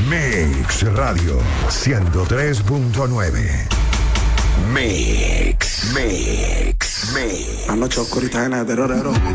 Mix Radio 103.9. Mix. La noche oscurita llena de terror.